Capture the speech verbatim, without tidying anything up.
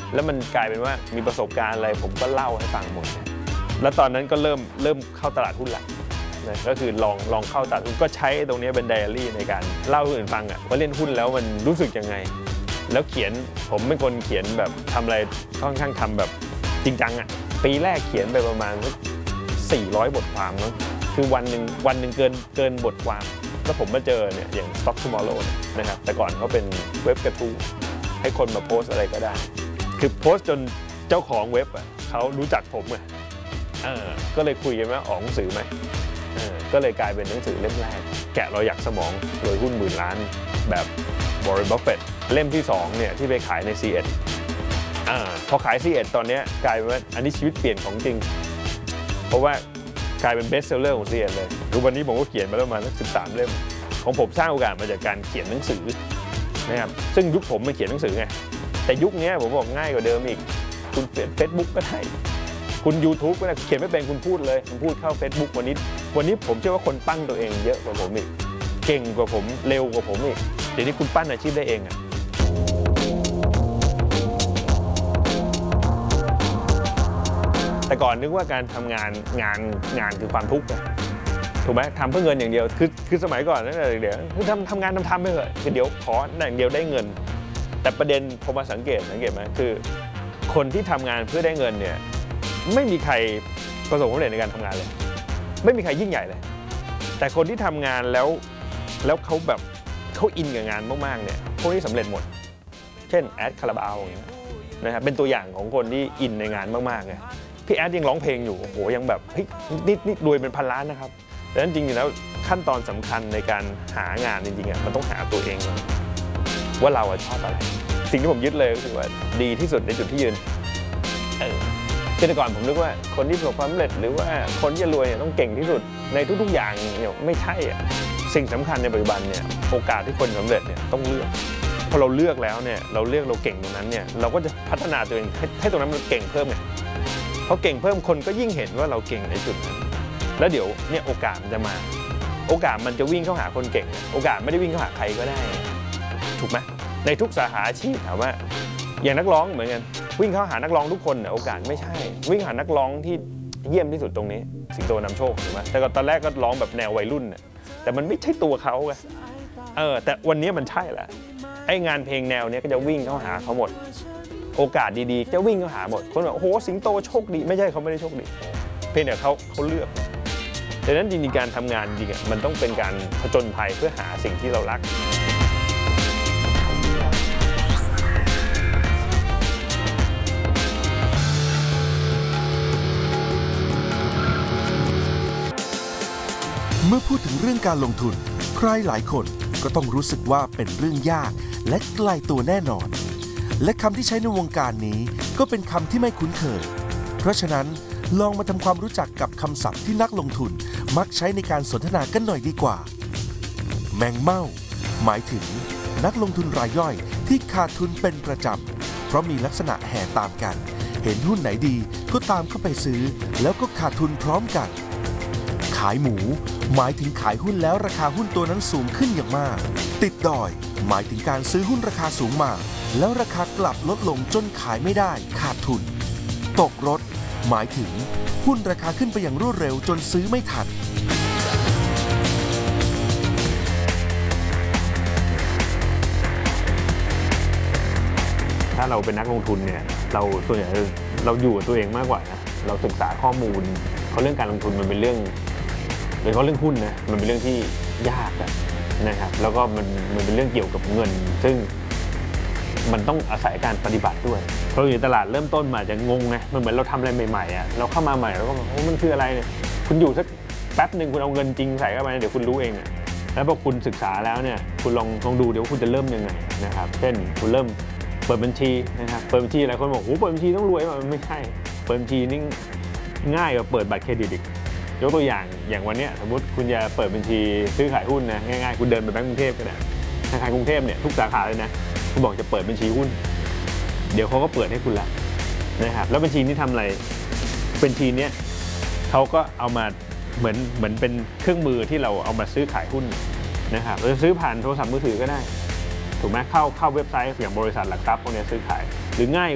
แล้วมันกลายเป็นว่ามีประสบการณ์อะไรผมก็เล่าให้ฟังหมดแล้วตอนนั้นก็เริ่มเริ่มเข้าตลาดหุ้นละนะก็คือลองลองเข้าตลาดหุ้นก็ใช้ตรงนี้เป็นไดอารี่ในการเล่าให้คนอื่นฟังอะว่าเล่นหุ้นแล้วมันรู้สึกยังไงแล้วเขียนผมเป็นคนเขียนแบบทำอะไรค่อนข้างทำแบบจริงจังอะปีแรกเขียนไปประมาณสี่ร้อยบทความเนาะคือวันหนึ่งวันหนึ่งเกินเกินบทความแล้วผมมาเจอเนี่ยอย่าง Stock Tomorrow นะครับแต่ก่อนเขาเป็นเว็บกระทู้ให้คนมาโพสอะไรก็ได้คือโพสจนเจ้าของเว็บอ่ะเขารู้จักผมอ่ะเออก็เลยคุยกันว่าออกหนังสือไหมเออก็เลยกลายเป็นหนังสือเล่มแรกแกะเราอยากสมองรวยหุ้นหมื่นล้านแบบวอร์เรน บัฟเฟตต์เล่มที่สองเนี่ยที่ไปขายใน ซี เอ็ด อ่าพอขาย ซี เอ็ด ตอนนี้กลายเป็นว่าอันนี้ชีวิตเปลี่ยนของจริงเพราะว่ากลายเป็นเบสเซลเลอร์ของ ซี เอ็ด เลยทุกวันนี้ผมก็เขียนมาประมาณสักสิบสามเล่มของผมสร้างโอกาสมาจากการเขียนหนังสือนะครับซึ่งยุคผมมาเขียนหนังสือไงแต่ยุคนี้ผมบอกง่ายกว่าเดิมอีกคุณเขียน Facebook ก็ได้คุณ YouTube ก็ได้เขียนไม่เป็นคุณพูดเลยคุณพูดเข้า Facebook วันนี้วันนี้ผมเชื่อว่าคนปั้นตัวเองเยอะกว่าผมอีกเก่งกว่าผมเร็วกว่าผมอีกเดี๋ยวนี้คุณปั้นอาชีพได้เองอะแต่ก่อนนึกว่าการทำงานงานงานคือความทุกข์ถูกไหมทำเพื่อเงินอย่างเดียวคือคือสมัยก่อนนั่นแหละเดี๋ยวคือทำทำงานทำทำไปเถอะคือเดี๋ยวขออย่างเดียวได้เงินแต่ประเด็นผมมาสังเกตสังเกตไหมคือคนที่ทำงานเพื่อได้เงินเนี่ยไม่มีใครประสบความสำเร็จในการทำงานเลยไม่มีใครยิ่งใหญ่เลยแต่คนที่ทำงานแล้วแล้วเขาแบบเขาอินกับงานมากๆเนี่ยพวกนี้สำเร็จหมดเช่นแอดคาราบาวนะครับเป็นตัวอย่างของคนที่อินในงานมากๆไงพี่แอดยังร้องเพลงอยู่โอ้โหยังแบบเฮ้ยนี่นี่รวยเป็นพันล้านนะครับดังนั้นจริงๆแล้วขั้นตอนสำคัญในการหางานจริงๆอ่ะมันต้องหาตัวเองว่าเราชอบอะไรสิ่งที่ผมยึดเลยก็คือว่าดีที่สุดในจุดที่ยืนเออแต่ก่อนผมนึกว่าคนที่ประสบความสำเร็จหรือว่าคนที่จะรวยเนี่ยต้องเก่งที่สุดในทุกๆอย่างเนี่ยไม่ใช่อ่ะสิ่งสำคัญในปัจจุบันเนี่ยโอกาสที่คนสำเร็จเนี่ยต้องเลือกพอเราเลือกแล้วเนี่ยเราเลือกเราเก่งตรงนั้นเนี่ยเราก็จะพัฒนาตัวเองให้ให้ตรงนั้นมันเก่งเพิ่มไงพอเก่งเพิ่มคนก็ยิ่งเห็นว่าเราเก่งในจุดนั้นแล้วเดี๋ยวเนี่ยโอกาสมันจะมาโอกาสมันจะวิ่งเข้าหาคนเก่งโอกาสไม่ได้วิ่งเข้าหาใครก็ได้ถูกไหมในทุกสาขาอาชีพถามว่าอย่างนักร้องเหมือนกันวิ่งเข้าหานักร้องทุกคนเนี่ยโอกาสไม่ใช่วิ่งหานักร้องที่เยี่ยมที่สุดตรงนี้สิงโตนำโชคถูกไหมแต่ตอนแรกก็ร้องแบบแนววัยรุ่นเนี่ยแต่มันไม่ใช่ตัวเขาไงเออแต่วันนี้มันใช่แหละไอ้งานเพลงแนวนี้ก็จะวิ่งเข้าหาเขาหมดโอกาสดีๆจะวิ่งเข้าหาหมดคนบอกโอ้โหสิงโตโชคดีไม่ใช่เขาไม่ได้โชคดีเพียงแต่เขาเขาเลือกดังนั้นจริงๆการทำงานจริงๆมันต้องเป็นการผจญภัยเพื่อหาสิ่งที่เรารักเมื่อพูดถึงเรื่องการลงทุนใครหลายคนก็ต้องรู้สึกว่าเป็นเรื่องยากและไกลตัวแน่นอนและคำที่ใช้ในวงการนี้ก็เป็นคำที่ไม่คุ้นเคยเพราะฉะนั้นลองมาทำความรู้จักกับคำศัพท์ที่นักลงทุนมักใช้ในการสนทนากันหน่อยดีกว่าแมงเม่าหมายถึงนักลงทุนรายย่อยที่ขาดทุนเป็นประจำเพราะมีลักษณะแห่ตามกันเห็นหุ้นไหนดีก็ตามเข้าไปซื้อแล้วก็ขาดทุนพร้อมกันขายหมูหมายถึงขายหุ้นแล้วราคาหุ้นตัวนั้นสูงขึ้นอย่างมากติดดอยหมายถึงการซื้อหุ้นราคาสูงมาแล้วราคากลับลดลงจนขายไม่ได้ขาดทุนตกรถหมายถึงหุ้นราคาขึ้นไปอย่างรวดเร็วจนซื้อไม่ทันถ้าเราเป็นนักลงทุนเนี่ยเราส่วนใหญ่เราอยู่กับตัวเองมากกว่านะเราศึกษาข้อมูลเพราะเรื่องการลงทุนมันเป็นเรื่องโดยเฉพาะเรื่องหุ้นนะมันเป็นเรื่องที่ยากนะครับแล้วก็มันมันเป็นเรื่องเกี่ยวกับเงินซึ่งมันต้องอาศัยการปฏิบัติด้วยเพราะอยู่ตลาดเริ่มต้นมาจะงงไงมันเหมือนเราทำอะไรใหม่ๆอ่ะเราเข้ามาใหม่แล้วก็โอ้มันคืออะไรเนี่ยคุณอยู่สักแป๊บหนึ่งคุณเอาเงินจริงใส่เข้าไปเดี๋ยวคุณรู้เองอ่ะแล้วพอคุณศึกษาแล้วเนี่ยคุณลองลองดูเดี๋ยวคุณจะเริ่มยังไงนะครับเช่นคุณเริ่มเปิดบัญชีนะครับเปิดบัญชีหลายคนบอกโอ้เปิดบัญชีต้องรวยมันไม่ใช่เปิดบัญชีนี่ง่ายกว่าเปิดบัตรเครดิตอีกยกตัวอย่างอย่างวันนี้สมมติคุณจะเปิดบัญชีซื้อขายหุ้นนะง่ายๆคุณเดินไปแบงก์กรุงเทพก็ได้ธนาคารกรุงเทพเนี่ยทุกสาขาเลยนะคุณบอกจะเปิดบัญชีหุ้นเดี๋ยวเขาก็เปิดให้คุณละนะครับแล้วบัญชีนี้ทำอะไรบัญชีนี้เขาก็เอามาเหมือนเหมือนเป็นเครื่องมือที่เราเอามาซื้อขายหุ้นนะครับเราจะซื้อผ่านโทรศัพท์มือถือก็ได้ถูกไหมเข้าเข้าเว็บไซต์อย่างบริษัทหลักทรัพย์พวกนี้ซื้อขายหรือง่าย